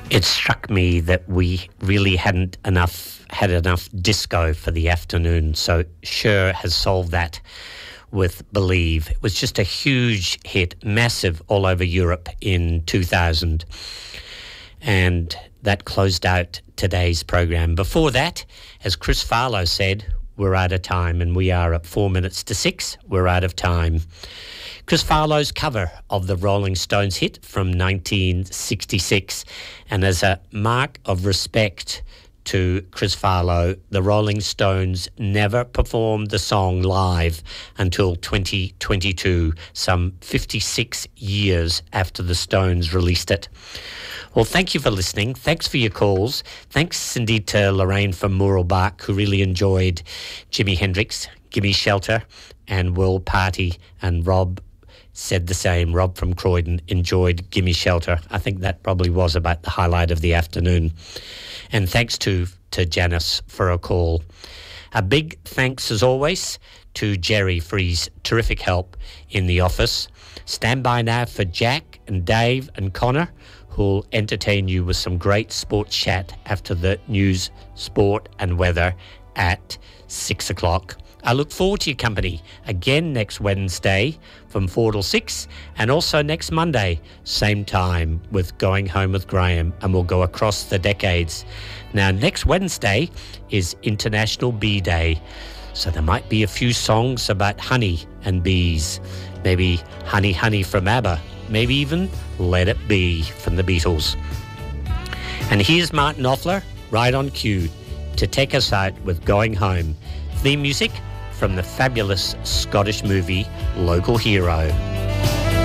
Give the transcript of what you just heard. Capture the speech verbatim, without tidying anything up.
It struck me that we really hadn't enough had enough disco for the afternoon, so Cher has solved that with Believe. It was just a huge hit, massive all over Europe in two thousand, and that closed out today's program. Before that, as Chris Farlow said, we're out of time, and we are at four minutes to six. We're out of time. Chris Farlow's cover of the Rolling Stones hit from nineteen sixty-six. And as a mark of respect to Chris Farlow, the Rolling Stones never performed the song live until twenty twenty-two, some fifty-six years after the Stones released it. Well, thank you for listening. Thanks for your calls. Thanks indeed to Lorraine from Mooralbark, who really enjoyed Jimi Hendrix, Gimme Shelter, and World Party, and Rob said the same. Rob from Croydon enjoyed Gimme Shelter. I think that probably was about the highlight of the afternoon. And thanks to, to Janice for a call. A big thanks, as always, to Jerry for his terrific help in the office. Stand by now for Jack and Dave and Connor, who'll entertain you with some great sports chat after the news, sport and weather at six o'clock. I look forward to your company again next Wednesday from four till six, and also next Monday, same time, with Going Home with Graham, and we'll go across the decades. Now, next Wednesday is International Bee Day, so there might be a few songs about honey and bees. Maybe Honey Honey from ABBA, maybe even Let It Be from the Beatles. And here's Martin Offler, right on cue, to take us out with Going Home. Theme music from the fabulous Scottish movie Local Hero.